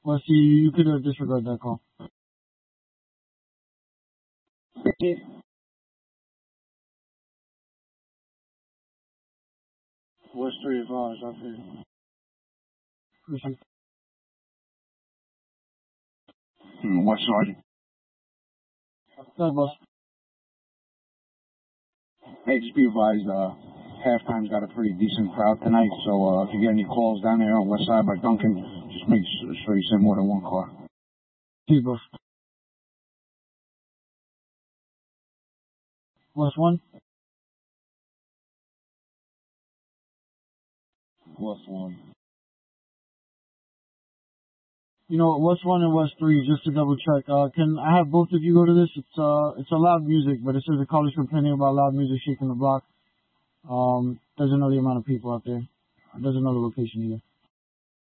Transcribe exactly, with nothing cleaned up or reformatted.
Well, see, you could uh, disregard that call. West three of ours, I feel. Appreciate Hmm, what sergeant? that, boss. Hey, just be advised, uh, halftime's got a pretty decent crowd tonight, so uh, if you get any calls down there on West Side by Duncan, just make sure you send more than one car. See, boss. West one? West one. You know, West one and West three, just to double check. Uh, can I have both of you go to this? It's uh, it's a loud music, but it says the caller's complaining about loud music shaking the block. Um, doesn't know the amount of people out there. Doesn't know the location either.